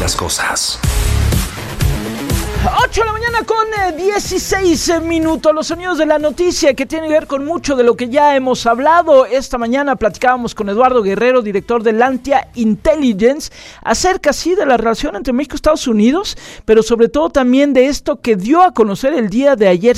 las cosas. 8 de la mañana con 16 minutos. Los sonidos de la noticia que tienen que ver con mucho de lo que ya hemos hablado. Esta mañana platicábamos con Eduardo Guerrero, director de Lantia Intelligence, acerca sí de la relación entre México y Estados Unidos, pero sobre todo también de esto que dio a conocer el día de ayer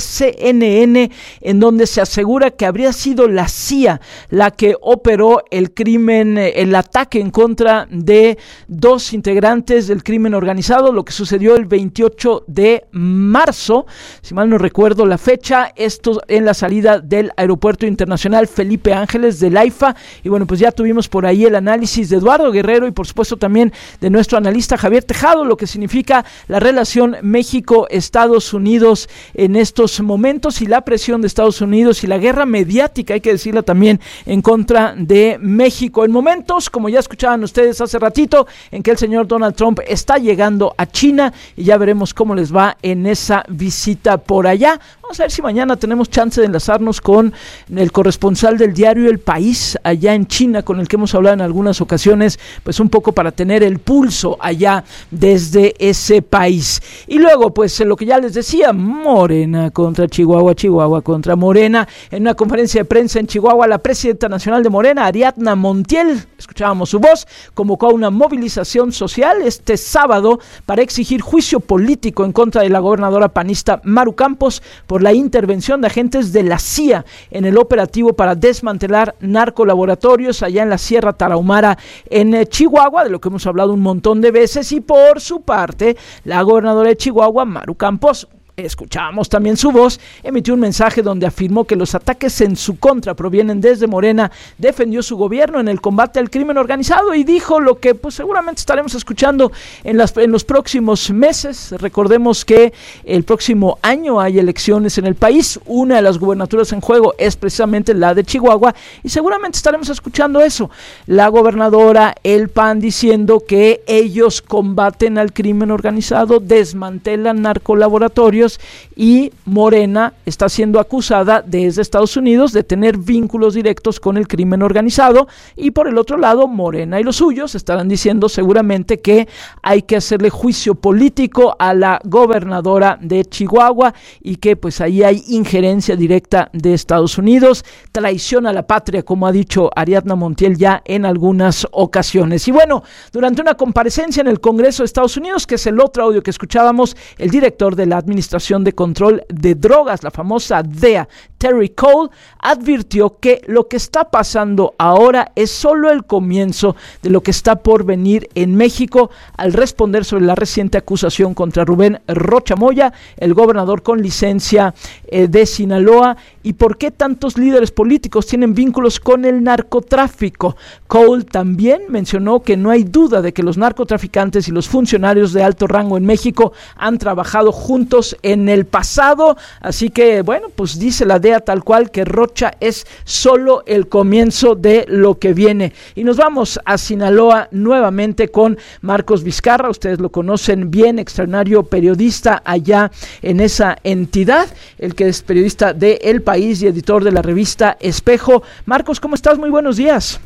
CNN, en donde se asegura que habría sido la CIA la que operó el crimen, el ataque en contra de dos integrantes del crimen organizado, lo que sucedió el 28 de marzo, si mal no recuerdo la fecha, esto en la salida del Aeropuerto Internacional Felipe Ángeles del AIFA. Y bueno, pues ya tuvimos por ahí el análisis de Eduardo Guerrero y por supuesto también de nuestro analista Javier Tejado, lo que significa la relación México-Estados Unidos en estos momentos y la presión de Estados Unidos y la guerra mediática, hay que decirla también, en contra de México. En momentos, como ya escuchaban ustedes hace ratito, en que el señor Donald Trump está llegando a China y ya veremos cómo les va en esa visita por allá. Vamos a ver si mañana tenemos chance de enlazarnos con el corresponsal del diario El País allá en China, con el que hemos hablado en algunas ocasiones, pues un poco para tener el pulso allá desde ese país. Y luego, pues lo que ya les decía, Morena contra Chihuahua, Chihuahua contra Morena. En una conferencia de prensa en Chihuahua, la presidenta nacional de Morena, Ariadna Montiel, escuchábamos su voz, convocó a una movilización social este sábado para exigir juicio político en contra de la gobernadora panista Maru Campos por la intervención de agentes de la CIA en el operativo para desmantelar narcolaboratorios allá en la Sierra Tarahumara en Chihuahua, de lo que hemos hablado un montón de veces. Y por su parte, la gobernadora de Chihuahua, Maru Campos, escuchamos también su voz, emitió un mensaje donde afirmó que los ataques en su contra provienen desde Morena, defendió su gobierno en el combate al crimen organizado y dijo lo que pues seguramente estaremos escuchando en los próximos meses. Recordemos que el próximo año hay elecciones en el país, una de las gubernaturas en juego es precisamente la de Chihuahua y seguramente estaremos escuchando eso, la gobernadora, el PAN diciendo que ellos combaten al crimen organizado, desmantelan narcolaboratorios y Morena está siendo acusada desde Estados Unidos de tener vínculos directos con el crimen organizado y por el otro lado Morena y los suyos estarán diciendo seguramente que hay que hacerle juicio político a la gobernadora de Chihuahua y que pues ahí hay injerencia directa de Estados Unidos, traición a la patria, como ha dicho Ariadna Montiel ya en algunas ocasiones. Y bueno, durante una comparecencia en el Congreso de Estados Unidos, que es el otro audio que escuchábamos, el director de la Administración de Control de Drogas, la famosa DEA, Terry Cole, advirtió que lo que está pasando ahora es solo el comienzo de lo que está por venir en México, al responder sobre la reciente acusación contra Rubén Rocha Moya, el gobernador con licencia de Sinaloa, y por qué tantos líderes políticos tienen vínculos con el narcotráfico. Cole también mencionó que no hay duda de que los narcotraficantes y los funcionarios de alto rango en México han trabajado juntos en el pasado, así que bueno, pues dice la DEA tal cual que Rocha es solo el comienzo de lo que viene. Y nos vamos a Sinaloa nuevamente con Marcos Vizcarra, ustedes lo conocen bien, extraordinario periodista allá en esa entidad, el que es periodista de El País y editor de la revista Espejo. Marcos, ¿cómo estás? Muy buenos días.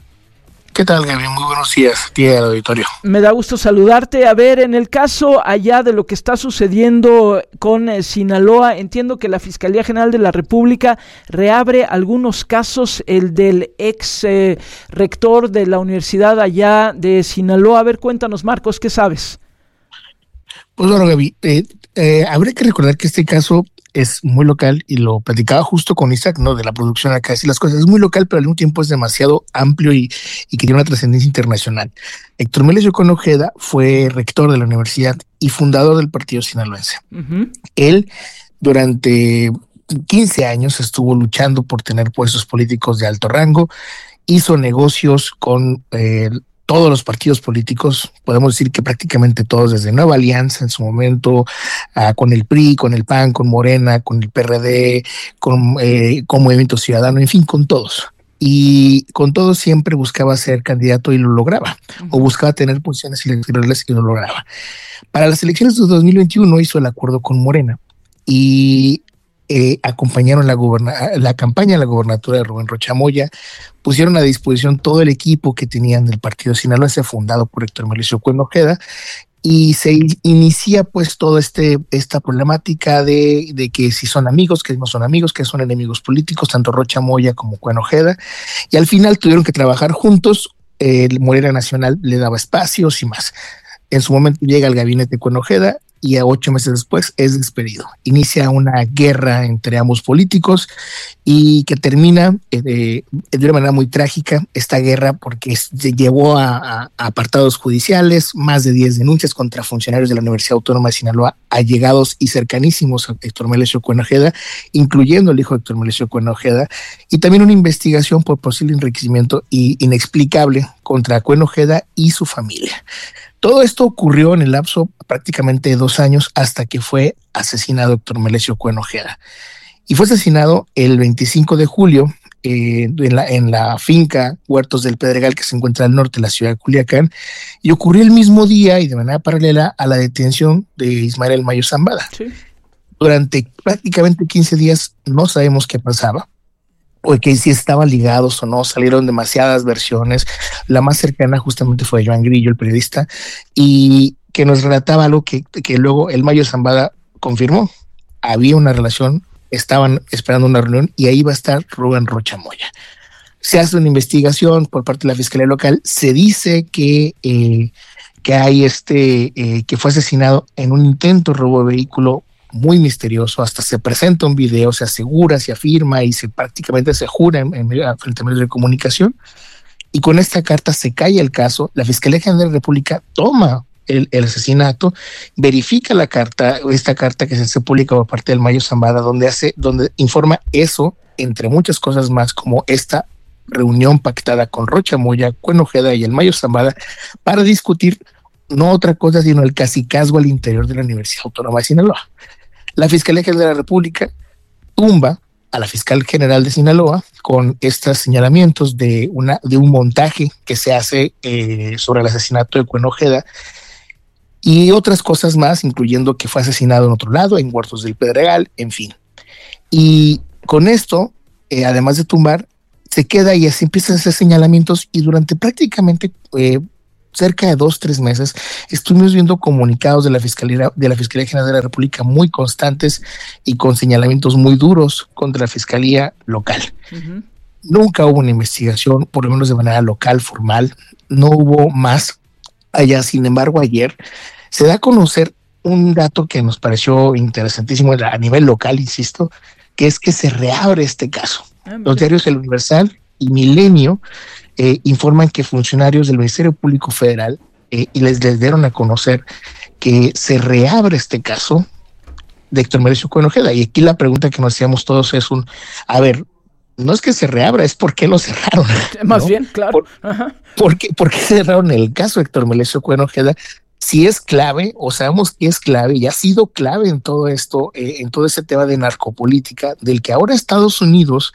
¿Qué tal, Gaby? Muy buenos días, tía del auditorio. Me da gusto saludarte. A ver, en el caso allá de lo que está sucediendo con Sinaloa, entiendo que la Fiscalía General de la República reabre algunos casos, el del ex rector de la universidad allá de Sinaloa. A ver, cuéntanos, Marcos, ¿qué sabes? Pues bueno, Gaby, habría que recordar que este caso es muy local y lo platicaba justo con Isaac, ¿no? De la producción acá, así las cosas. Es muy local, pero al mismo tiempo es demasiado amplio y que tiene una trascendencia internacional. Héctor Melesio Cuen Ojeda fue rector de la universidad y fundador del partido sinaloense. Uh-huh. Él, durante 15 años, estuvo luchando por tener puestos políticos de alto rango, hizo negocios con todos los partidos políticos, podemos decir que prácticamente todos, desde Nueva Alianza en su momento, con el PRI, con el PAN, con Morena, con el PRD, con Movimiento Ciudadano, en fin, con todos. Y con todos siempre buscaba ser candidato y lo lograba, o buscaba tener posiciones electorales y lo lograba. Para las elecciones de 2021 hizo el acuerdo con Morena y acompañaron la campaña de la gobernatura de Rubén Rocha Moya, pusieron a disposición todo el equipo que tenían del partido sinaloense fundado por Héctor Melesio Cuen Ojeda y se inicia pues toda esta problemática de que si son amigos, que no son amigos, que son enemigos políticos, tanto Rocha Moya como Cuen Ojeda, y al final tuvieron que trabajar juntos. El Morena Nacional le daba espacios y más. En su momento llega al gabinete Cuen Ojeda y a 8 meses después es despedido. Inicia una guerra entre ambos políticos y que termina de una manera muy trágica esta guerra, porque se llevó a apartados judiciales, más de 10 denuncias contra funcionarios de la Universidad Autónoma de Sinaloa, allegados y cercanísimos a Héctor Melesio Cuen Ojeda, incluyendo el hijo de Héctor Melesio Cuen Ojeda, y también una investigación por posible enriquecimiento inexplicable contra Cuen Ojeda y su familia. Todo esto ocurrió en el lapso prácticamente de 2 años hasta que fue asesinado Héctor Cuen Ojeda. Y fue asesinado el 25 de julio en la finca Huertos del Pedregal, que se encuentra al norte de la ciudad de Culiacán, y ocurrió el mismo día y de manera paralela a la detención de Ismael El Mayo Zambada. Sí. Durante prácticamente 15 días no sabemos qué pasaba, o que si estaban ligados o no, salieron demasiadas versiones. La más cercana justamente fue Joan Grillo, el periodista, y que nos relataba algo que luego el Mayo Zambada confirmó. Había una relación, estaban esperando una reunión y ahí va a estar Rubén Rocha Moya. Se hace una investigación por parte de la Fiscalía Local, se dice que hay que fue asesinado en un intento de robo de vehículo muy misterioso. Hasta se presenta un video, se asegura, se afirma y prácticamente se jura frente a medios de comunicación, y con esta carta se calla el caso. La Fiscalía General de la República toma el asesinato, verifica esta carta que se hace pública por parte del Mayo Zambada, donde informa eso, entre muchas cosas más, como esta reunión pactada con Rocha Moya, Cuen Ojeda y el Mayo Zambada para discutir no otra cosa sino el cacicazgo al interior de la Universidad Autónoma de Sinaloa. La Fiscalía General de la República tumba a la fiscal general de Sinaloa con estos señalamientos de un montaje que se hace sobre el asesinato de Cuen Ojeda y otras cosas más, incluyendo que fue asesinado en otro lado, en Huertos del Pedregal, en fin. Y con esto, además de tumbar, se queda y así empiezan a hacer señalamientos, y durante prácticamente cerca de 2-3 meses estuvimos viendo comunicados de la Fiscalía General de la República muy constantes y con señalamientos muy duros contra la Fiscalía local. Uh-huh. Nunca hubo una investigación, por lo menos de manera local, formal, no hubo más allá. Sin embargo, ayer se da a conocer un dato que nos pareció interesantísimo a nivel local, insisto, que es que se reabre este caso. Los diarios El Universal y Milenio informan que funcionarios del Ministerio Público Federal y les dieron a conocer que se reabre este caso de Héctor Melesio Cuen Ojeda. Y aquí la pregunta que nos hacíamos todos es no es que se reabra, es por qué lo cerraron. Más ¿no? Bien, claro. ¿Por qué cerraron el caso de Héctor Melesio Cuen Ojeda? Si es clave, o sabemos que es clave y ha sido clave en todo esto, en todo ese tema de narcopolítica, del que ahora Estados Unidos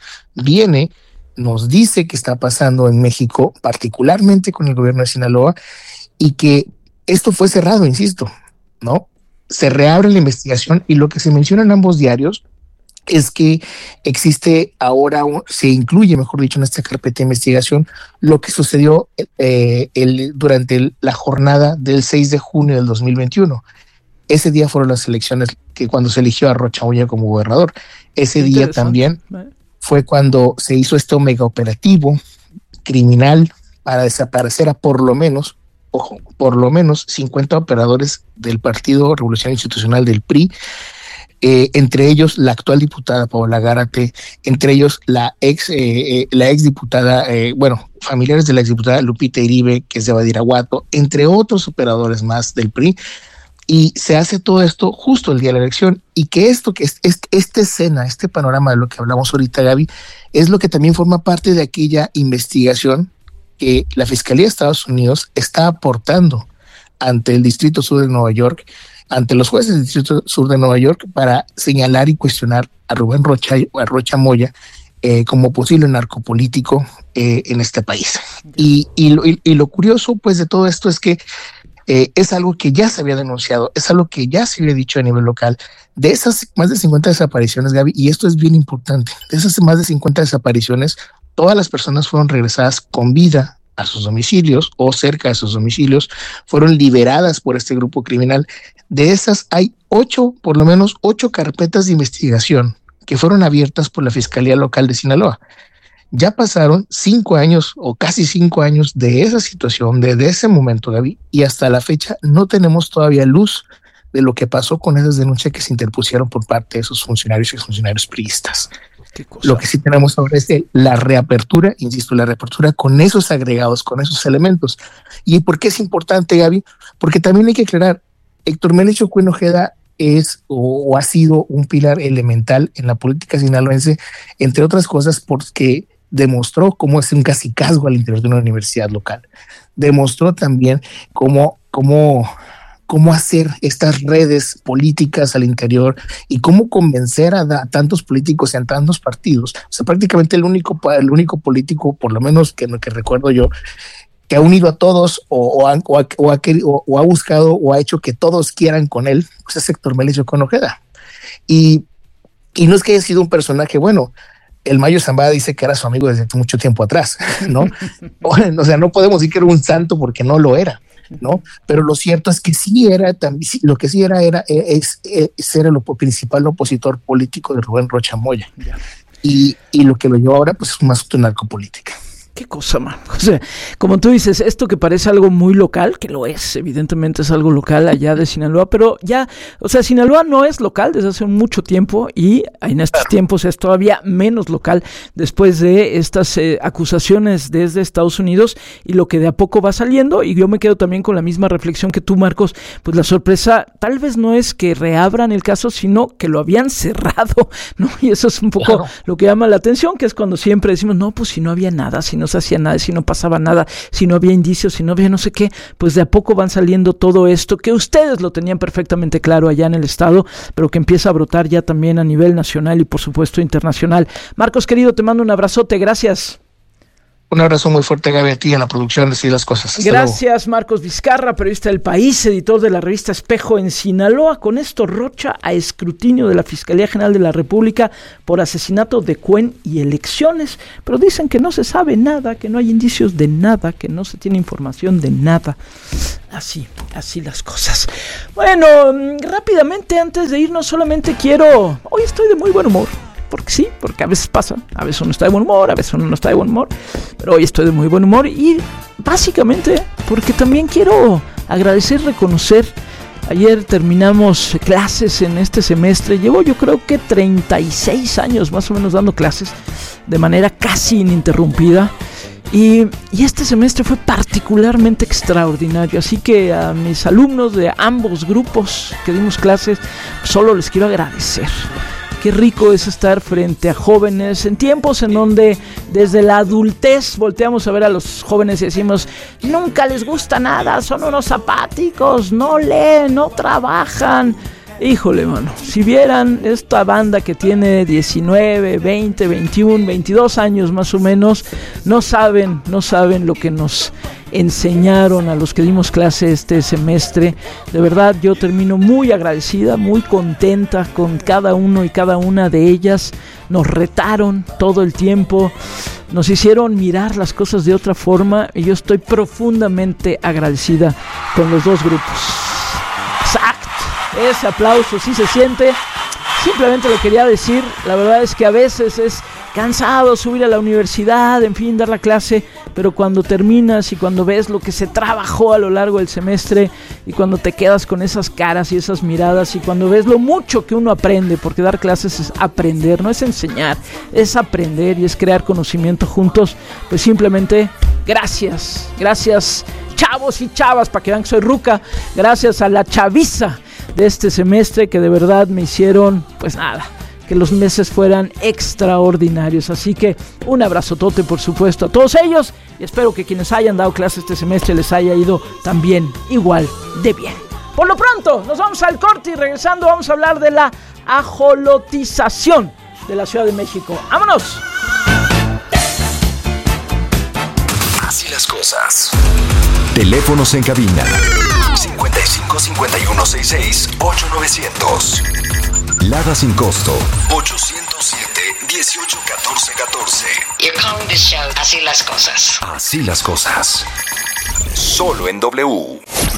nos dice que está pasando en México, particularmente con el gobierno de Sinaloa, y que esto fue cerrado, insisto, ¿no? Se reabre la investigación, y lo que se menciona en ambos diarios es que existe ahora, se incluye, mejor dicho, en esta carpeta de investigación, lo que sucedió durante la jornada del 6 de junio del 2021. Ese día fueron las elecciones que cuando se eligió a Rocha Moya como gobernador. Ese día también fue cuando se hizo este mega operativo criminal para desaparecer a por lo menos 50 operadores del Partido Revolucionario Institucional del PRI, entre ellos la actual diputada Paola Gárate, entre ellos la ex diputada, familiares de la ex diputada Lupita Iribe, que es de Badiraguato, entre otros operadores más del PRI. Y se hace todo esto justo el día de la elección, y que esta escena, este panorama de lo que hablamos ahorita, Gaby, es lo que también forma parte de aquella investigación que la Fiscalía de Estados Unidos está aportando ante el Distrito Sur de Nueva York, ante los jueces del Distrito Sur de Nueva York, para señalar y cuestionar a Rubén Rocha Moya como posible narcopolítico en este país. Y lo curioso pues de todo esto es que es algo que ya se había denunciado, es algo que ya se había dicho a nivel local. De esas más de 50 desapariciones, Gaby, y esto es bien importante, de esas más de 50 desapariciones, todas las personas fueron regresadas con vida a sus domicilios o cerca de sus domicilios, fueron liberadas por este grupo criminal. De esas hay 8, por lo menos 8 carpetas de investigación que fueron abiertas por la Fiscalía Local de Sinaloa. Ya pasaron 5 años o casi 5 años de esa situación, de ese momento, Gaby, y hasta la fecha no tenemos todavía luz de lo que pasó con esas denuncias que se interpusieron por parte de esos funcionarios y exfuncionarios priistas. Lo que sí tenemos ahora es la reapertura, insisto, la reapertura con esos agregados, con esos elementos. ¿Y por qué es importante, Gaby? Porque también hay que aclarar, Héctor Melesio Cuen Ojeda es o ha sido un pilar elemental en la política sinaloense, entre otras cosas porque demostró cómo es un cacicazgo al interior de una universidad local. Demostró también cómo hacer estas redes políticas al interior y cómo convencer a tantos políticos y a tantos partidos. O sea, prácticamente el único político, por lo menos que recuerdo yo, que ha unido a todos o ha buscado o ha hecho que todos quieran con él, pues es Héctor Melesio Cuen Ojeda. Y no es que haya sido un personaje bueno. El Mayo Zambada dice que era su amigo desde mucho tiempo atrás, ¿no? O sea, no podemos decir que era un santo porque no lo era, ¿no? Pero lo cierto es que sí era, lo que sí era ser el principal opositor político de Rubén Rocha Moya. Y lo que lo llevó ahora, pues es un asunto narcopolítica. Qué cosa, man. O sea, como tú dices, esto que parece algo muy local, que lo es, evidentemente es algo local allá de Sinaloa, pero ya, o sea, Sinaloa no es local desde hace mucho tiempo y en estos tiempos es todavía menos local después de estas acusaciones desde Estados Unidos y lo que de a poco va saliendo. Y yo me quedo también con la misma reflexión que tú, Marcos, pues la sorpresa tal vez no es que reabran el caso, sino que lo habían cerrado, ¿no? Y eso es un poco lo que llama la atención, que es cuando siempre decimos, no, pues si no había nada, si no se hacía nada, si no pasaba nada, si no había indicios, si no había no sé qué, pues de a poco van saliendo todo esto, que ustedes lo tenían perfectamente claro allá en el estado, pero que empieza a brotar ya también a nivel nacional y por supuesto internacional. Marcos, querido, te mando un abrazote, gracias. Un abrazo muy fuerte, Gaby, a ti en la producción de Así las Cosas. Hasta Gracias, luego. Marcos Vizcarra, periodista del País, editor de la revista Espejo en Sinaloa. Con esto, Rocha a escrutinio de la Fiscalía General de la República por asesinato de Cuen y elecciones. Pero dicen que no se sabe nada, que no hay indicios de nada, que no se tiene información de nada. Así las cosas. Bueno, rápidamente, antes de irnos, solamente quiero... Hoy estoy de muy buen humor. Porque sí, porque a veces pasa, a veces uno está de buen humor, a veces uno no está de buen humor, pero hoy estoy de muy buen humor y básicamente porque también quiero agradecer, reconocer, ayer terminamos clases en este semestre, llevo yo creo que 36 años más o menos dando clases de manera casi ininterrumpida. Y este semestre fue particularmente extraordinario, así que a mis alumnos de ambos grupos que dimos clases, solo les quiero agradecer. Qué rico es estar frente a jóvenes en tiempos en donde desde la adultez volteamos a ver a los jóvenes y decimos, nunca les gusta nada, son unos apáticos, no leen, no trabajan. Híjole, mano, si vieran esta banda que tiene 19, 20, 21, 22 años más o menos, no saben lo que nos enseñaron a los que dimos clase este semestre. De verdad, yo termino muy agradecida, muy contenta con cada uno y cada una de ellas. Nos retaron todo el tiempo, nos hicieron mirar las cosas de otra forma y yo estoy profundamente agradecida con los dos grupos. Exacto. Ese aplauso sí se siente. Simplemente lo quería decir. La verdad es que a veces es cansado subir a la universidad, en fin, dar la clase, pero cuando terminas y cuando ves lo que se trabajó a lo largo del semestre y cuando te quedas con esas caras y esas miradas y cuando ves lo mucho que uno aprende, porque dar clases es aprender, no es enseñar, es aprender y es crear conocimiento juntos, pues simplemente gracias chavos y chavas, para que vean que soy ruca, gracias a la chaviza de este semestre que de verdad me hicieron, pues nada, que los meses fueran extraordinarios. Así que un abrazotote, por supuesto, a todos ellos y espero que quienes hayan dado clase este semestre les haya ido también igual de bien. Por lo pronto, nos vamos al corte y regresando vamos a hablar de la ajolotización de la Ciudad de México. ¡Vámonos! Así las cosas. Teléfonos en cabina 55 51 66 8900. Lada sin costo 807 18 14 14. You're calling this show Así las Cosas. Así las cosas. Solo en W.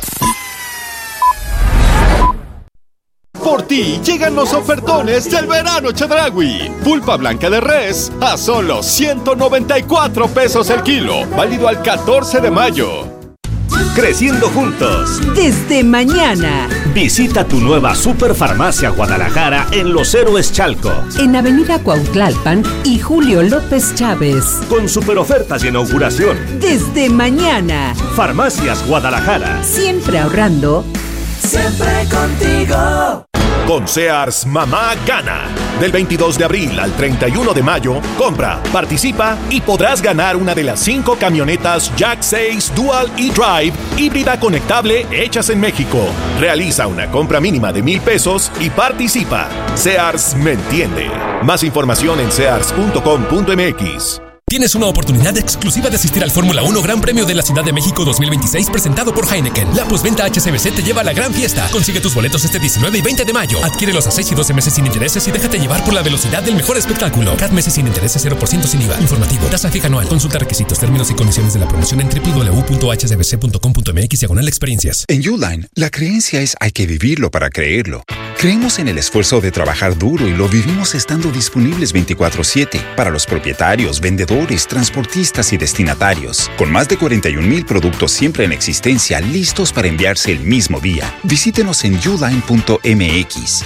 Por ti llegan los ofertones del verano Chedraui. Pulpa blanca de res a solo 194 pesos el kilo. Válido al 14 de mayo. Creciendo juntos. Desde mañana. Visita tu nueva Superfarmacia Guadalajara en Los Héroes Chalco. En Avenida Cuautlalpan y Julio López Chávez. Con superofertas de inauguración. Desde mañana. Farmacias Guadalajara. Siempre ahorrando. Siempre contigo. Con Sears, mamá gana. Del 22 de abril al 31 de mayo, compra, participa y podrás ganar una de las 5 camionetas Jack 6 Dual e-Drive híbrida conectable hechas en México. Realiza una compra mínima de 1,000 pesos y participa. Sears me entiende. Más información en sears.com.mx. Tienes una oportunidad exclusiva de asistir al Fórmula 1 Gran Premio de la Ciudad de México 2026 presentado por Heineken. La postventa HSBC te lleva a la gran fiesta. Consigue tus boletos este 19 y 20 de mayo. Adquiérelos a 6 y 12 meses sin intereses y déjate llevar por la velocidad del mejor espectáculo. Cada meses sin intereses, 0% sin IVA. Informativo. Tasa fija anual. Consulta requisitos, términos y condiciones de la promoción en www.hsbc.com.mx/experiencias. En Uline, la creencia es hay que vivirlo para creerlo. Creemos en el esfuerzo de trabajar duro y lo vivimos estando disponibles 24/7 para los propietarios, vendedores, transportistas y destinatarios. Con más de 41,000 productos siempre en existencia listos para enviarse el mismo día. Visítenos en uline.mx,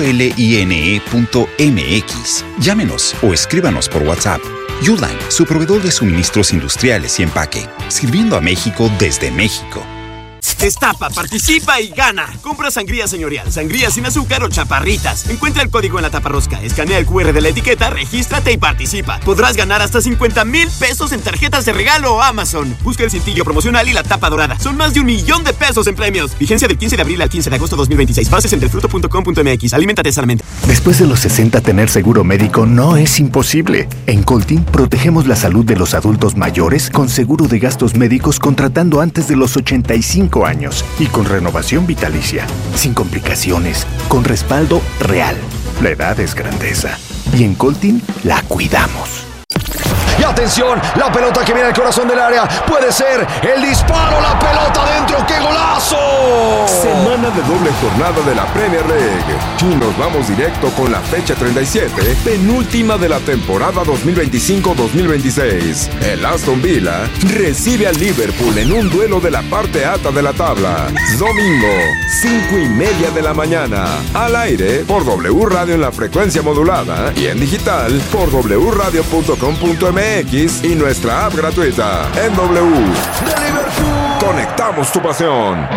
uline.mx. Llámenos o escríbanos por WhatsApp. Uline, su proveedor de suministros industriales y empaque, sirviendo a México desde México. Destapa, participa y gana. Compra sangría señorial, sangría sin azúcar o chaparritas. Encuentra el código en la taparrosca, escanea el QR de la etiqueta, regístrate y participa. Podrás ganar hasta 50,000 pesos en tarjetas de regalo o Amazon. Busca el cintillo promocional y la tapa dorada. Son más de 1,000,000 de pesos en premios. Vigencia del 15 de abril al 15 de agosto 2026. Bases en delfruto.com.mx. Aliméntate sanamente. Después de los 60, tener seguro médico no es imposible. En Coltin protegemos la salud de los adultos mayores con seguro de gastos médicos contratando antes de los 85 años y con renovación vitalicia, sin complicaciones, con respaldo real. La edad es grandeza y en Coltin la cuidamos. Y atención, la pelota que viene al corazón del área, puede ser el disparo, la pelota dentro, ¡qué golazo! Semana de doble jornada de la Premier League y nos vamos directo con la fecha 37, penúltima de la temporada 2025-2026. El Aston Villa recibe al Liverpool en un duelo de la parte alta de la tabla. Domingo, 5:30 de la mañana, al aire por W Radio en la frecuencia modulada y en digital por wradio.com.mx y nuestra app gratuita en W. De Liverpool, conectamos tu pasión.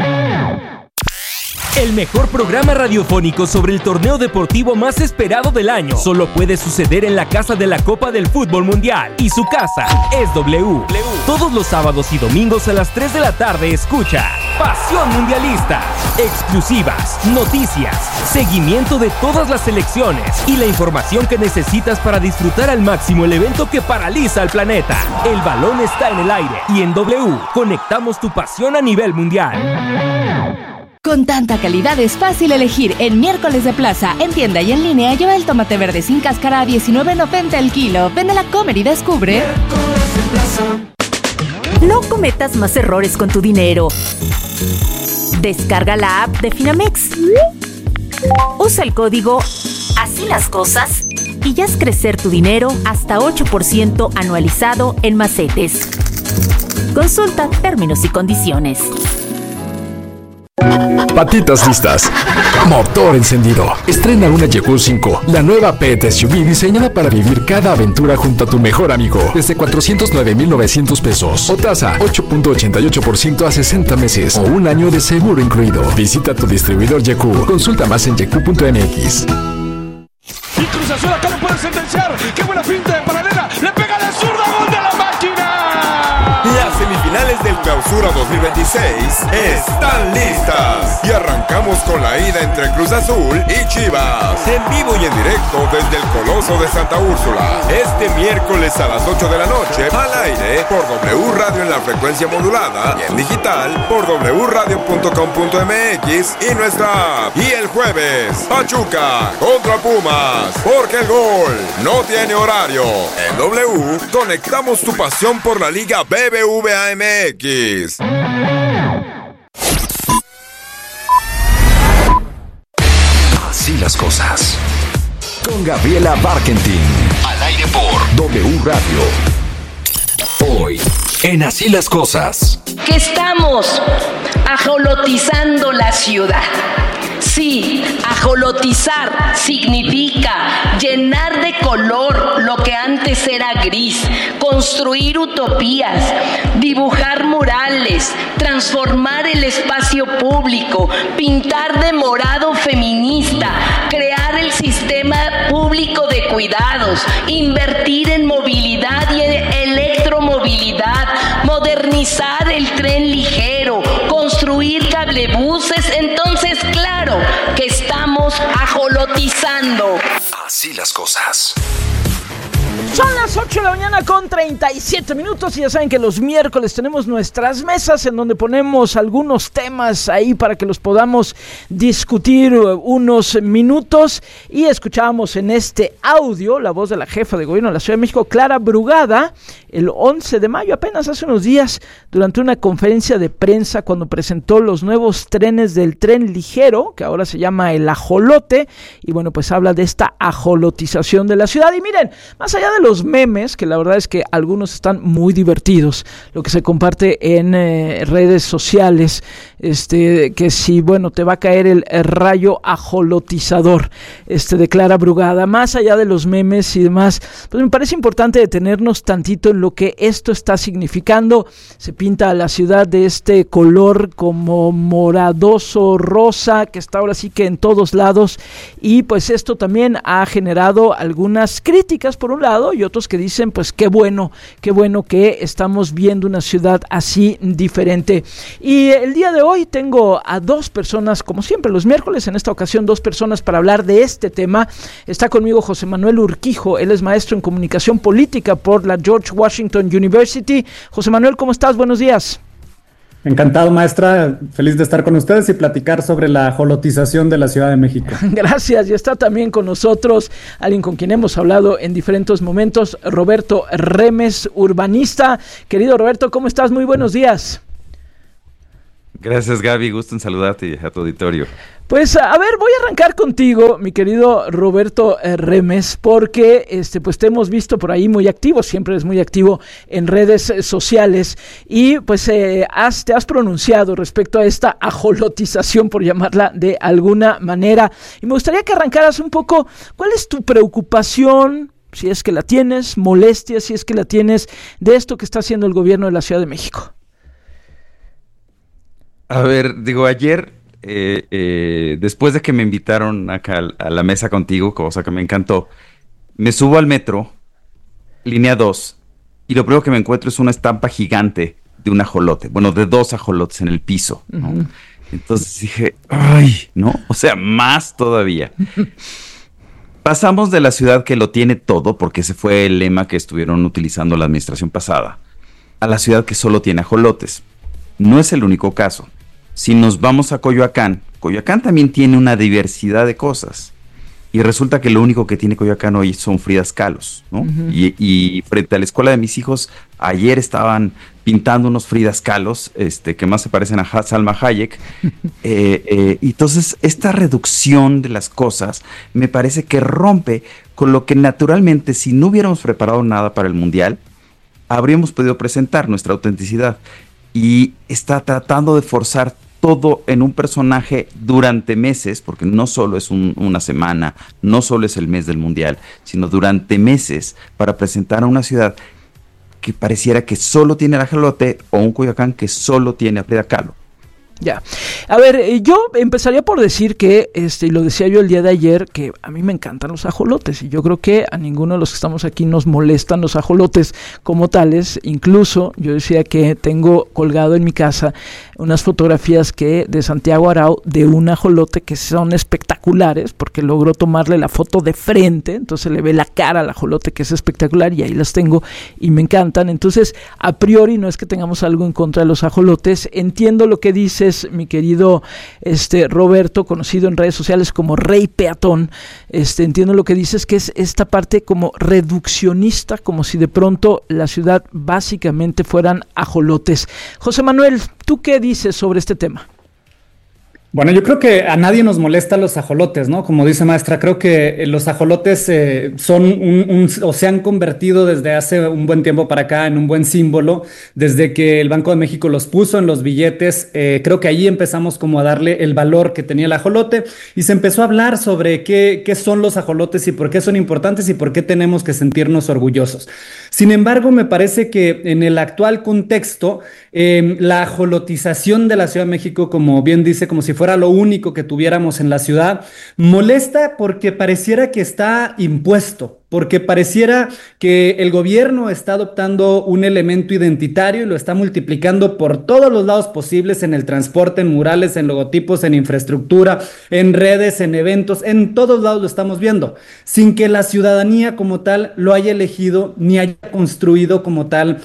El mejor programa radiofónico sobre el torneo deportivo más esperado del año solo puede suceder en la casa de la Copa del Fútbol Mundial. Y su casa es W. Todos los sábados y domingos a las 3 de la tarde escucha Pasión Mundialista. Exclusivas, noticias, seguimiento de todas las selecciones y la información que necesitas para disfrutar al máximo el evento que paraliza al planeta. El balón está en el aire y en W conectamos tu pasión a nivel mundial. Con tanta calidad es fácil elegir. En Miércoles de Plaza, en tienda y en línea, lleva el tomate verde sin cáscara a $19.90 el kilo. Ven a la Comer y descubre. No cometas más errores con tu dinero. Descarga la app de Finamex. Usa el código Así las Cosas y ya haz crecer tu dinero hasta 8% anualizado en macetes. Consulta términos y condiciones. Patitas listas, motor encendido. Estrena una Yeku 5, la nueva pet SUV diseñada para vivir cada aventura junto a tu mejor amigo. Desde 409,900 pesos o tasa 8.88% a 60 meses o un año de seguro incluido. Visita tu distribuidor Yeku. Consulta más en yeku.mx. Y Cruz Azul acá no puede sentenciar. ¡Qué buena finta de paralela! ¡Le pega de zurda! ¡Gol de la máquina! Las semifinales del El Clausura 2026 están listas y arrancamos con la ida entre Cruz Azul y Chivas, en vivo y en directo desde el Coloso de Santa Úrsula, este miércoles a las 8 de la noche, al aire por W Radio en la frecuencia modulada y en digital por wradio.com.mx y nuestra app. Y el jueves, Pachuca contra Pumas, porque el gol no tiene horario. En W conectamos tu pasión por la Liga BBVA MX. Así las cosas. Con Gabriela Barkentin. Al aire por W Radio. Hoy, en Así las cosas. Que estamos ajolotizando la ciudad. Sí, ajolotizar significa llenar de color lo que antes era gris, construir utopías, dibujar murales, transformar el espacio público, pintar de morado feminista, crear el sistema público de cuidados, invertir en movilidad y en electromovilidad, modernizar el tren ligero, construir cablebuses. Entonces, claro que estamos ajolotizando. Así las cosas. Son las 8 de la mañana con 37 minutos y ya saben que los miércoles tenemos nuestras mesas en donde ponemos algunos temas ahí para que los podamos discutir unos minutos, y escuchábamos en este audio la voz de la jefa de gobierno de la Ciudad de México, Clara Brugada, el 11 de mayo, apenas hace unos días, durante una conferencia de prensa cuando presentó los nuevos trenes del tren ligero, que ahora se llama el ajolote, y bueno, pues habla de esta ajolotización de la ciudad. Y miren, más allá de los memes, que la verdad es que algunos están muy divertidos, lo que se comparte en redes sociales, que si, bueno, te va a caer el rayo ajolotizador, de Clara Brugada, más allá de los memes y demás, pues me parece importante detenernos tantito en lo que esto está significando. Se pinta a la ciudad de este color como moradoso rosa, que está ahora sí que en todos lados, y pues esto también ha generado algunas críticas por un lado, y otros que dicen pues qué bueno que estamos viendo una ciudad así diferente. Y el día de hoy tengo a dos personas, como siempre los miércoles, en esta ocasión dos personas para hablar de este tema. Está conmigo José Manuel Urquijo, él es maestro en comunicación política por la George Washington University. José Manuel, ¿cómo estás? Buenos días. Encantado, maestra, feliz de estar con ustedes y platicar sobre la ajolotización de la Ciudad de México. Gracias, y está también con nosotros alguien con quien hemos hablado en diferentes momentos, Roberto Remes, urbanista. Querido Roberto, ¿cómo estás? Muy buenos días. Gracias, Gaby, gusto en saludarte y a tu auditorio. Pues a ver, voy a arrancar contigo, mi querido Roberto Remes, porque pues te hemos visto por ahí muy activo, siempre eres muy activo en redes sociales, y pues te has pronunciado respecto a esta ajolotización, por llamarla de alguna manera, y me gustaría que arrancaras un poco, ¿cuál es tu preocupación, si es que la tienes, molestia, si es que la tienes, de esto que está haciendo el gobierno de la Ciudad de México? A ver, digo, ayer, después de que me invitaron acá a la mesa contigo, cosa que me encantó, me subo al metro, línea 2, y lo primero que me encuentro es una estampa gigante de un ajolote, bueno, de dos ajolotes en el piso, ¿no? Uh-huh. Entonces dije, ¡ay! ¿No? O sea, más todavía. Pasamos de la ciudad que lo tiene todo, porque ese fue el lema que estuvieron utilizando la administración pasada, a la ciudad que solo tiene ajolotes. No es el único caso. Si nos vamos a Coyoacán, Coyoacán también tiene una diversidad de cosas. Y resulta que lo único que tiene Coyoacán hoy son Fridas Kahlos, ¿no? Uh-huh. Y frente a la escuela de mis hijos, ayer estaban pintando unos Fridas Kahlos, que más se parecen a Salma Hayek. Entonces, esta reducción de las cosas me parece que rompe con lo que naturalmente, si no hubiéramos preparado nada para el Mundial, habríamos podido presentar nuestra autenticidad. Y está tratando de forzar todo en un personaje durante meses, porque no solo es una semana, no solo es el mes del Mundial, sino durante meses, para presentar a una ciudad que pareciera que solo tiene el ajolote, o un Coyoacán que solo tiene a Frida Kahlo. Ya. A ver, yo empezaría por decir que, y lo decía yo el día de ayer, que a mí me encantan los ajolotes y yo creo que a ninguno de los que estamos aquí nos molestan los ajolotes como tales. Incluso yo decía que tengo colgado en mi casa unas fotografías de Santiago Arau de un ajolote que son espectaculares porque logró tomarle la foto de frente, entonces le ve la cara al ajolote, que es espectacular, y ahí las tengo y me encantan. Entonces, a priori no es que tengamos algo en contra de los ajolotes. Entiendo lo que dices, mi querido Roberto, conocido en redes sociales como Rey Peatón. Entiendo lo que dices, que es esta parte como reduccionista, como si de pronto la ciudad básicamente fueran ajolotes. José Manuel, ¿tú qué dices sobre este tema? Bueno, yo creo que a nadie nos molesta los ajolotes, ¿no? Como dice maestra, creo que los ajolotes son o se han convertido desde hace un buen tiempo para acá en un buen símbolo. Desde que el Banco de México los puso en los billetes, creo que ahí empezamos como a darle el valor que tenía el ajolote y se empezó a hablar sobre qué son los ajolotes y por qué son importantes y por qué tenemos que sentirnos orgullosos. Sin embargo, me parece que en el actual contexto, la ajolotización de la Ciudad de México, como bien dice, como si fuera lo único que tuviéramos en la ciudad, molesta porque pareciera que está impuesto, porque pareciera que el gobierno está adoptando un elemento identitario y lo está multiplicando por todos los lados posibles, en el transporte, en murales, en logotipos, en infraestructura, en redes, en eventos, en todos lados lo estamos viendo, sin que la ciudadanía como tal lo haya elegido ni haya construido como tal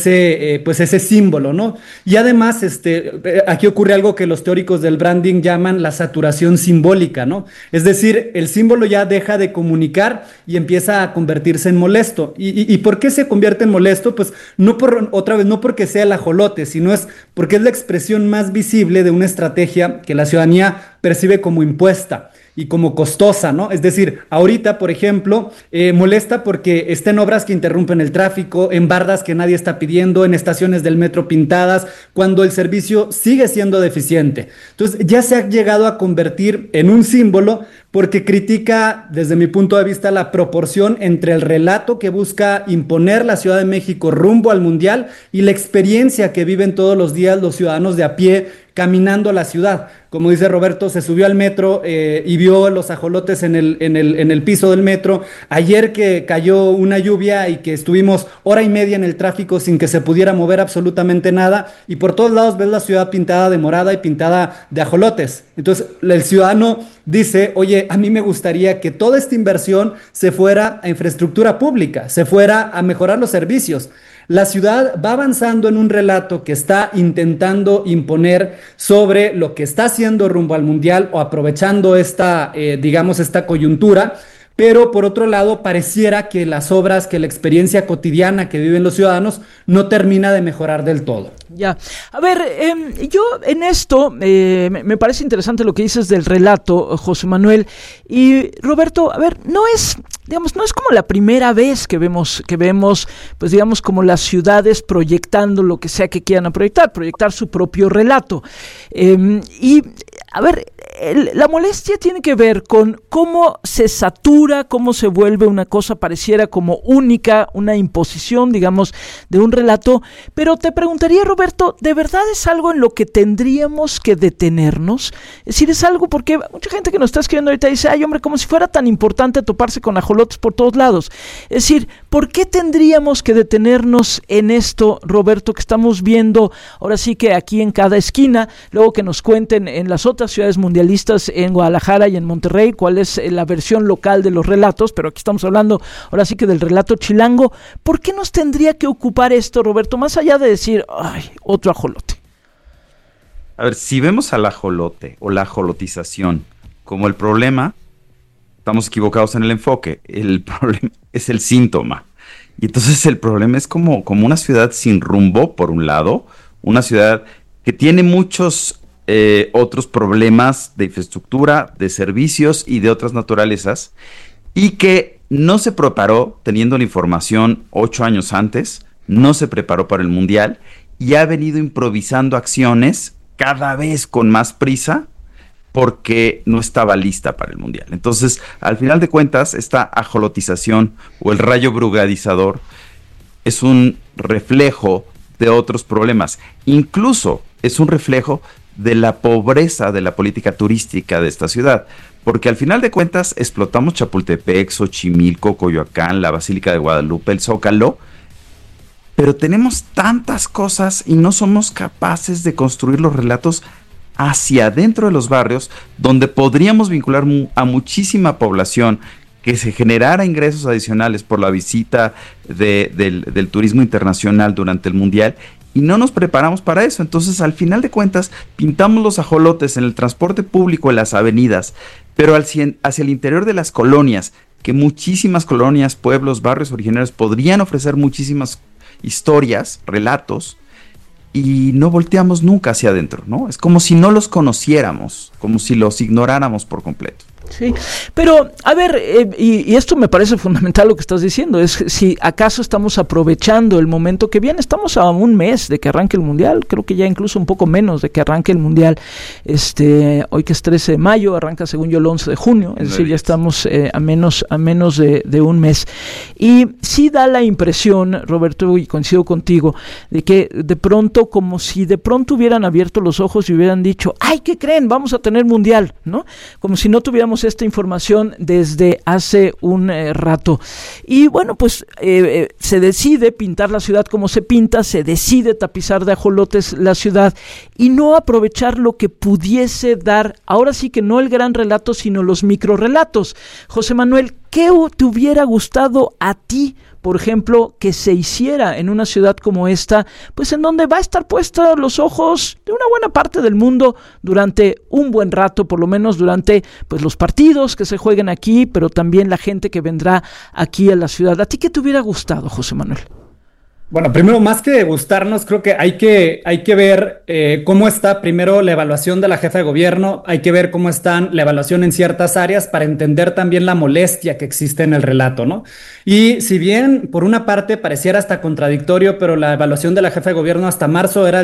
ese símbolo, ¿no? Y además, aquí ocurre algo que los teóricos del branding llaman la saturación simbólica, ¿no? Es decir, el símbolo ya deja de comunicar y empieza a convertirse en molesto. ¿Y por qué se convierte en molesto? Pues no porque sea el ajolote, sino es porque es la expresión más visible de una estrategia que la ciudadanía percibe como impuesta y como costosa, ¿no? Es decir, ahorita, por ejemplo, molesta porque está en obras que interrumpen el tráfico, en bardas que nadie está pidiendo, en estaciones del metro pintadas, cuando el servicio sigue siendo deficiente. Entonces, ya se ha llegado a convertir en un símbolo porque critica, desde mi punto de vista, la proporción entre el relato que busca imponer la Ciudad de México rumbo al Mundial y la experiencia que viven todos los días los ciudadanos de a pie caminando a la ciudad. Como dice Roberto, se subió al metro y vio los ajolotes en el piso del metro. Ayer que cayó una lluvia y que estuvimos hora y media en el tráfico sin que se pudiera mover absolutamente nada, y por todos lados ves la ciudad pintada de morada y pintada de ajolotes. Entonces el ciudadano dice, oye, a mí me gustaría que toda esta inversión se fuera a infraestructura pública, se fuera a mejorar los servicios. La ciudad va avanzando en un relato que está intentando imponer sobre lo que está haciendo rumbo al Mundial o aprovechando esta coyuntura, pero por otro lado pareciera que las obras, que la experiencia cotidiana que viven los ciudadanos no termina de mejorar del todo. Ya, a ver, yo en esto me parece interesante lo que dices del relato, José Manuel, y Roberto, a ver, no es como la primera vez que vemos, pues digamos, como las ciudades proyectando lo que sea que quieran proyectar su propio relato, y a ver, la molestia tiene que ver con cómo se satura, cómo se vuelve una cosa pareciera como única, una imposición, digamos, de un relato. Pero te preguntaría, Roberto, ¿de verdad es algo en lo que tendríamos que detenernos? Es decir, es algo porque mucha gente que nos está escribiendo ahorita dice, ay hombre, como si fuera tan importante toparse con ajolotes por todos lados. Es decir, ¿por qué tendríamos que detenernos en esto, Roberto, que estamos viendo ahora sí que aquí en cada esquina? Luego que nos cuenten en las otras ciudades mundialistas, en Guadalajara y en Monterrey, cuál es la versión local de los relatos, pero aquí estamos hablando ahora sí que del relato chilango. ¿Por qué nos tendría que ocupar esto, Roberto, más allá de decir, ay, otro ajolote? A ver, si vemos al ajolote o la ajolotización como el problema, estamos equivocados en el enfoque. El problema es el síntoma. Y entonces el problema es como una ciudad sin rumbo, por un lado, una ciudad que tiene muchos otros problemas de infraestructura, de servicios y de otras naturalezas, y que no se preparó teniendo la información 8 años antes, no se preparó para el Mundial y ha venido improvisando acciones cada vez con más prisa porque no estaba lista para el Mundial. Entonces, al final de cuentas, esta ajolotización o el rayo brugadizador es un reflejo de otros problemas. Incluso es un reflejo de la pobreza de la política turística de esta ciudad. Porque al final de cuentas explotamos Chapultepec, Xochimilco, Coyoacán, la Basílica de Guadalupe, el Zócalo, pero tenemos tantas cosas y no somos capaces de construir los relatos hacia adentro de los barrios, donde podríamos vincular a muchísima población, que se generara ingresos adicionales por la visita del turismo internacional durante el Mundial, y no nos preparamos para eso. Entonces, al final de cuentas, pintamos los ajolotes en el transporte público, en las avenidas, pero hacia el interior de las colonias, que muchísimas colonias, pueblos, barrios originarios podrían ofrecer muchísimas historias, relatos, y no volteamos nunca hacia adentro, ¿no? Es como si no los conociéramos, como si los ignoráramos por completo. Sí, pero a ver, y esto me parece fundamental lo que estás diciendo, es si acaso estamos aprovechando el momento que viene. Estamos a un mes de que arranque el Mundial, creo que ya incluso un poco menos de que arranque el Mundial, hoy que es 13 de mayo, arranca según yo el 11 de junio, es decir, ya estamos a menos de un mes, y sí da la impresión, Roberto, y coincido contigo, de que de pronto, como si de pronto hubieran abierto los ojos y hubieran dicho, ¡ay, qué creen! Vamos a tener Mundial, ¿no? Como si no tuviéramos esta información desde hace un rato. Y bueno, pues se decide pintar la ciudad como se pinta, se decide tapizar de ajolotes la ciudad y no aprovechar lo que pudiese dar, ahora sí que no el gran relato, sino los microrelatos. José Manuel, ¿qué te hubiera gustado a ti, por ejemplo, que se hiciera en una ciudad como esta, pues en donde va a estar puestos los ojos de una buena parte del mundo durante un buen rato, por lo menos durante pues los partidos que se jueguen aquí, pero también la gente que vendrá aquí a la ciudad? ¿A ti qué te hubiera gustado, José Manuel? Bueno, primero, más que gustarnos, creo que hay que ver cómo está primero la evaluación de la jefa de gobierno, hay que ver cómo está la evaluación en ciertas áreas para entender también la molestia que existe en el relato, ¿no? Y si bien por una parte pareciera hasta contradictorio, pero la evaluación de la jefa de gobierno hasta marzo era del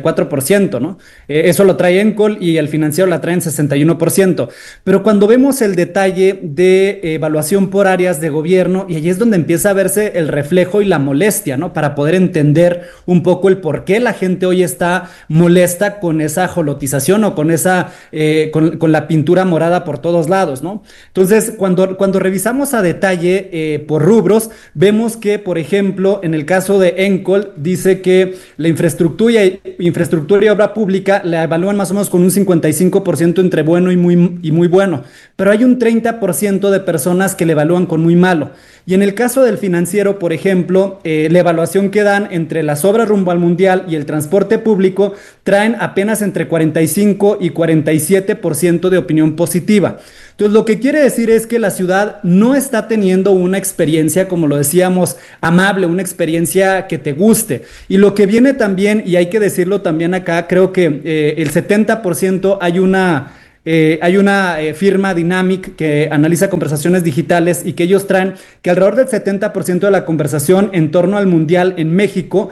64%, ¿no? Eso lo trae Encol y el Financiero la trae en 61%. Pero cuando vemos el detalle de evaluación por áreas de gobierno, y allí es donde empieza a verse el reflejo y la molestia, ¿no? Para poder entender un poco el por qué la gente hoy está molesta con esa ajolotización o con esa con la pintura morada por todos lados, ¿no? Entonces, cuando revisamos a detalle por rubros, vemos que, por ejemplo, en el caso de Encol, dice que la infraestructura y obra pública la evalúan más o menos con un 55% entre bueno y muy bueno, pero hay un 30% de personas que le evalúan con muy malo. Y en el caso del Financiero, por ejemplo, la evaluación que dan entre las obras rumbo al Mundial y el transporte público traen apenas entre 45 y 47% de opinión positiva. Entonces, lo que quiere decir es que la ciudad no está teniendo una experiencia, como lo decíamos, amable, una experiencia que te guste. Y lo que viene también, y hay que decirlo también acá, creo que el 70% hay una firma Dynamic que analiza conversaciones digitales y que ellos traen que alrededor del 70% de la conversación en torno al Mundial en México,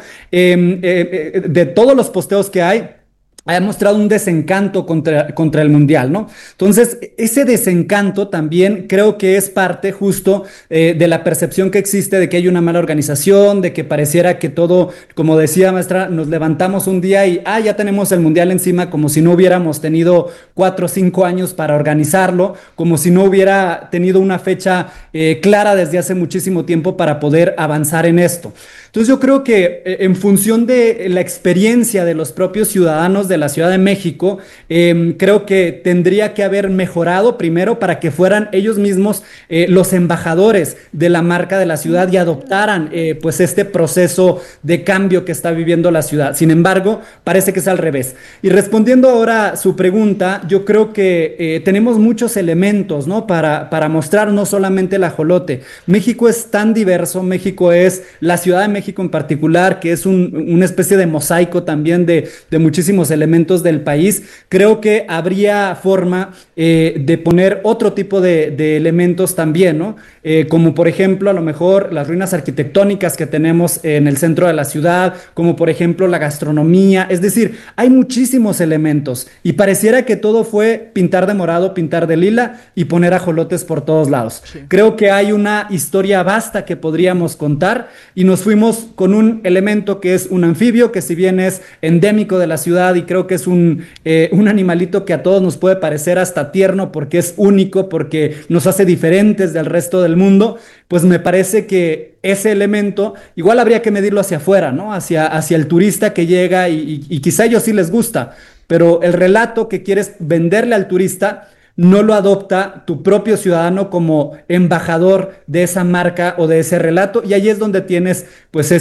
de todos los posteos que hay, ha mostrado un desencanto contra el Mundial, ¿no? Entonces, ese desencanto también creo que es parte justo de la percepción que existe de que hay una mala organización, de que pareciera que todo, como decía maestra, nos levantamos un día y ya tenemos el Mundial encima, como si no hubiéramos tenido 4 o 5 años para organizarlo, como si no hubiera tenido una fecha clara desde hace muchísimo tiempo para poder avanzar en esto. Entonces yo creo que en función de la experiencia de los propios ciudadanos de la Ciudad de México, creo que tendría que haber mejorado primero para que fueran ellos mismos los embajadores de la marca de la ciudad y adoptaran pues este proceso de cambio que está viviendo la ciudad. Sin embargo, parece que es al revés. Y respondiendo ahora a su pregunta, yo creo que tenemos muchos elementos, ¿no? para mostrar no solamente el ajolote. México es tan diverso, México es la Ciudad de México en particular, que es una especie de mosaico también de muchísimos elementos del país. Creo que habría forma de poner otro tipo de elementos también, ¿no? Como por ejemplo, a lo mejor las ruinas arquitectónicas que tenemos en el centro de la ciudad, como por ejemplo la gastronomía. Es decir, hay muchísimos elementos y pareciera que todo fue pintar de morado, pintar de lila y poner ajolotes por todos lados. Sí. Creo que hay una historia vasta que podríamos contar y nos fuimos estamos con un elemento que es un anfibio, que si bien es endémico de la ciudad y creo que es un animalito que a todos nos puede parecer hasta tierno porque es único, porque nos hace diferentes del resto del mundo, pues me parece que ese elemento igual habría que medirlo hacia afuera, ¿no? Hacia el turista que llega y quizá a ellos sí les gusta, pero el relato que quieres venderle al turista no lo adopta tu propio ciudadano como embajador de esa marca o de ese relato, y ahí es donde tienes pues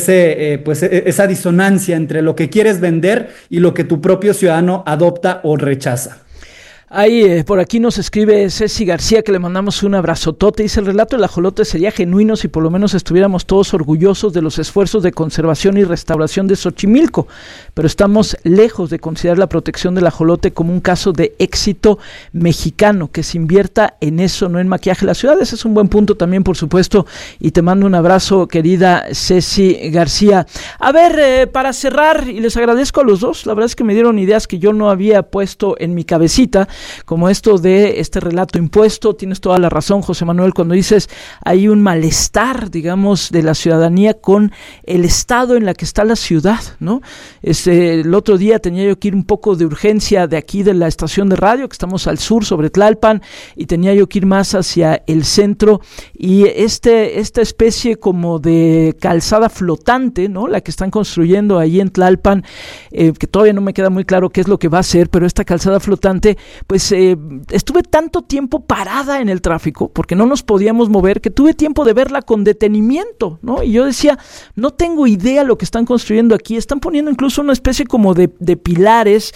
esa disonancia entre lo que quieres vender y lo que tu propio ciudadano adopta o rechaza. Ahí, por aquí nos escribe Ceci García, que le mandamos un abrazotote. Dice: el relato del ajolote sería genuino si por lo menos estuviéramos todos orgullosos de los esfuerzos de conservación y restauración de Xochimilco, pero estamos lejos de considerar la protección del ajolote como un caso de éxito mexicano, que se invierta en eso, no en maquillaje la ciudad. Ese es un buen punto también, por supuesto, y te mando un abrazo, querida Ceci García. A ver, para cerrar, y les agradezco a los dos, la verdad es que me dieron ideas que yo no había puesto en mi cabecita, como esto de este relato impuesto. Tienes toda la razón, José Manuel, cuando dices hay un malestar, digamos, de la ciudadanía con el estado en la que está la ciudad, ¿no? El otro día tenía yo que ir un poco de urgencia de aquí de la estación de radio, que estamos al sur sobre Tlalpan, y tenía yo que ir más hacia el centro, y esta especie como de calzada flotante, ¿no? La que están construyendo ahí en Tlalpan, que todavía no me queda muy claro qué es lo que va a hacer, pero esta calzada flotante, pues estuve tanto tiempo parada en el tráfico porque no nos podíamos mover, que tuve tiempo de verla con detenimiento, ¿no? Y yo decía, no tengo idea lo que están construyendo aquí. Están poniendo incluso una especie como de pilares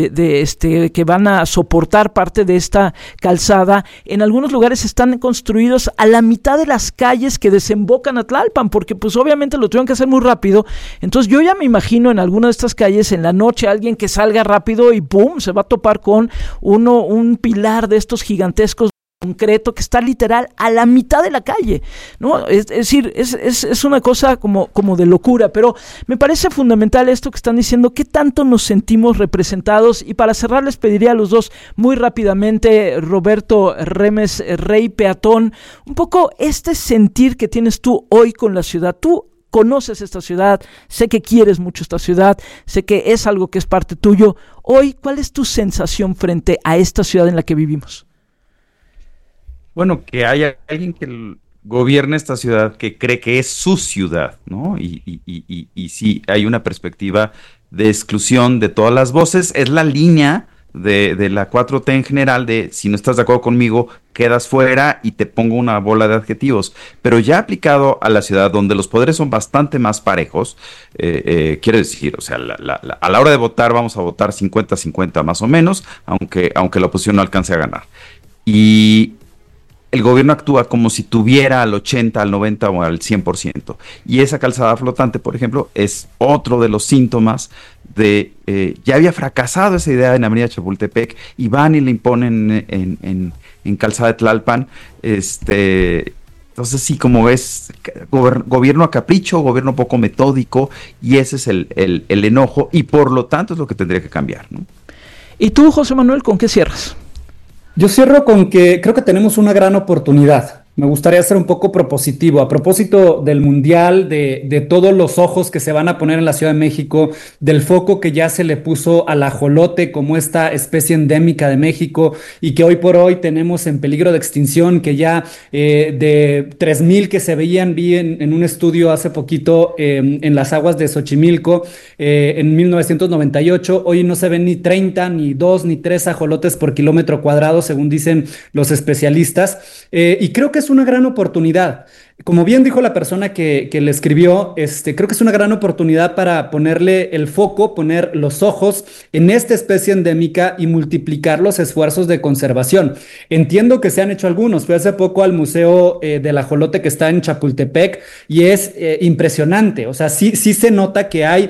que van a soportar parte de esta calzada. En algunos lugares están construidos a la mitad de las calles que desembocan a Tlalpan, porque pues obviamente lo tuvieron que hacer muy rápido. Entonces yo ya me imagino en alguna de estas calles en la noche alguien que salga rápido y ¡pum!, se va a topar con un pilar de estos gigantescos concreto que está literal a la mitad de la calle, ¿no? Es decir, es una cosa como de locura, pero me parece fundamental esto que están diciendo, qué tanto nos sentimos representados. Y para cerrar les pediría a los dos muy rápidamente, Roberto Remes, Rey Peatón, un poco este sentir que tienes tú hoy con la ciudad. Tú conoces esta ciudad, sé que quieres mucho esta ciudad, sé que es algo que es parte tuyo. Hoy, ¿cuál es tu sensación frente a esta ciudad en la que vivimos? Bueno, que haya alguien que gobierne esta ciudad que cree que es su ciudad, ¿no? Y sí, hay una perspectiva de exclusión de todas las voces. Es la línea de la 4T en general, de si no estás de acuerdo conmigo, quedas fuera y te pongo una bola de adjetivos. Pero ya aplicado a la ciudad, donde los poderes son bastante más parejos, quiero decir, o sea, a la hora de votar vamos a votar 50-50 más o menos, aunque la oposición no alcance a ganar. Y el gobierno actúa como si tuviera al 80, al 90 o al 100%. Y esa calzada flotante, por ejemplo, es otro de los síntomas de... ya había fracasado esa idea en Avenida Chapultepec, y van y le imponen en calzada de Tlalpan. Entonces sí, como ves, gobierno a capricho, gobierno poco metódico, y ese es el enojo, y por lo tanto es lo que tendría que cambiar, ¿no? ¿Y tú, José Manuel, con qué cierras? Yo cierro con que creo que tenemos una gran oportunidad. Me gustaría ser un poco propositivo a propósito del Mundial, de todos los ojos que se van a poner en la Ciudad de México, del foco que ya se le puso al ajolote como esta especie endémica de México y que hoy por hoy tenemos en peligro de extinción, que ya de 3,000 que se veían, vi en un estudio hace poquito en las aguas de Xochimilco en 1998, hoy no se ven ni 30, ni 2, ni 3 ajolotes por kilómetro cuadrado, según dicen los especialistas, y creo que es una gran oportunidad. Como bien dijo la persona que le escribió, creo que es una gran oportunidad para ponerle el foco, poner los ojos en esta especie endémica y multiplicar los esfuerzos de conservación. Entiendo que se han hecho algunos. Fui hace poco al Museo del Ajolote que está en Chapultepec y es impresionante. O sea, sí se nota que hay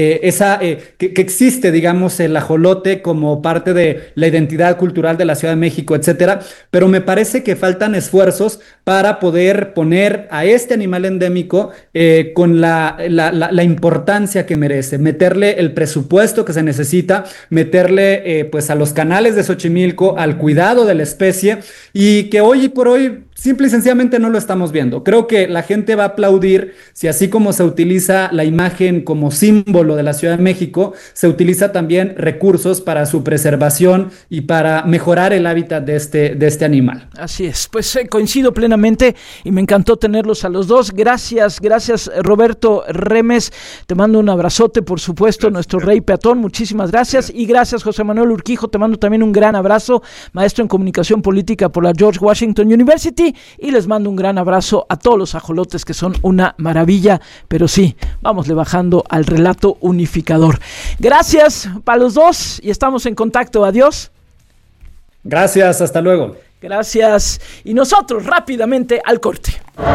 que existe, digamos, el ajolote como parte de la identidad cultural de la Ciudad de México, etcétera. Pero me parece que faltan esfuerzos para poder poner poner a este animal endémico con la importancia que merece, meterle el presupuesto que se necesita, meterle pues a los canales de Xochimilco, al cuidado de la especie, y que hoy por hoy simple y sencillamente no lo estamos viendo. Creo que la gente va a aplaudir si, así como se utiliza la imagen como símbolo de la Ciudad de México, se utiliza también recursos para su preservación y para mejorar el hábitat de este animal. Así es, pues coincido plenamente y me encantó tenerlos a los dos. Gracias Roberto Remes, te mando un abrazote, por supuesto, nuestro rey peatón, muchísimas gracias. Y gracias José Manuel Urquijo, te mando también un gran abrazo, maestro en comunicación política por la George Washington University. Y les mando un gran abrazo a todos los ajolotes, que son una maravilla, pero sí, vámosle bajando al relato unificador. Gracias para los dos y estamos en contacto. Adiós. Gracias, hasta luego. Gracias. Y nosotros rápidamente al corte.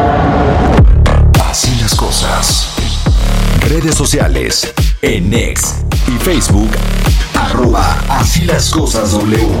Así las cosas. Redes sociales en X y Facebook @así las cosas W.